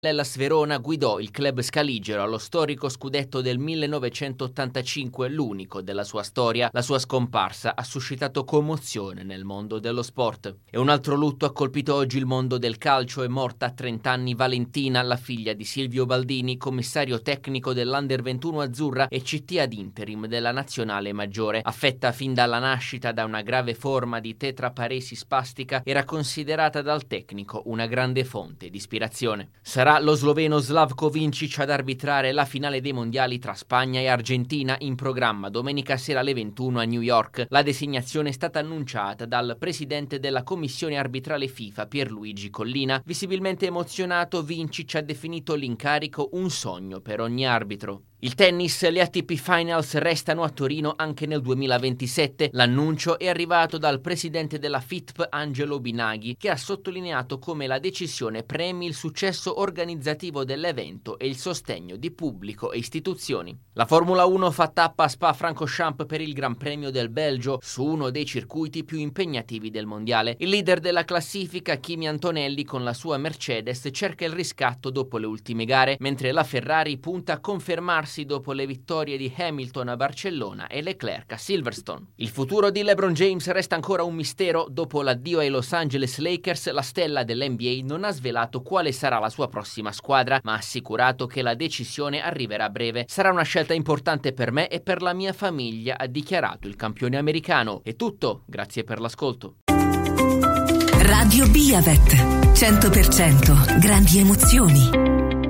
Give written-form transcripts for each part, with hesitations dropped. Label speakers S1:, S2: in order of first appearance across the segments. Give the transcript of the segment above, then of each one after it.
S1: L'Hellas Verona guidò il club scaligero allo storico scudetto del 1985, l'unico della sua storia. La sua scomparsa ha suscitato commozione nel mondo dello sport. E un altro lutto ha colpito oggi il mondo del calcio. È morta a 30 anni Valentina, la figlia di Silvio Baldini, commissario tecnico dell'Under 21 azzurra e CT ad interim della nazionale maggiore. Affetta fin dalla nascita da una grave forma di tetraparesi spastica, era considerata dal tecnico una grande fonte di ispirazione. Sarà lo sloveno Slavko Vincic ad arbitrare la finale dei mondiali tra Spagna e Argentina, in programma domenica sera alle 21 a New York. La designazione è stata annunciata dal presidente della commissione arbitrale FIFA, Pierluigi Collina. Visibilmente emozionato, Vincic ha definito l'incarico un sogno per ogni arbitro. Il tennis, le ATP Finals restano a Torino anche nel 2027. L'annuncio è arrivato dal presidente della FITP, Angelo Binaghi, che ha sottolineato come la decisione premi il successo organizzativo dell'evento e il sostegno di pubblico e istituzioni. La Formula 1 fa tappa a Spa-Francorchamps per il Gran Premio del Belgio, su uno dei circuiti più impegnativi del mondiale. Il leader della classifica, Kimi Antonelli, con la sua Mercedes cerca il riscatto dopo le ultime gare, mentre la Ferrari punta a confermarsi dopo le vittorie di Hamilton a Barcellona e Leclerc a Silverstone. Il futuro di LeBron James resta ancora un mistero. Dopo l'addio ai Los Angeles Lakers, la stella dell'NBA non ha svelato quale sarà la sua prossima squadra, ma ha assicurato che la decisione arriverà a breve. Sarà una scelta importante per me e per la mia famiglia, ha dichiarato il campione americano. È tutto, grazie per l'ascolto.
S2: Radio Biavet, 100% grandi emozioni.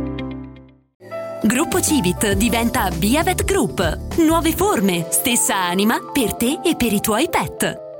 S2: Gruppo Civit diventa Biavet Group. Nuove forme, stessa anima per te e per i tuoi pet.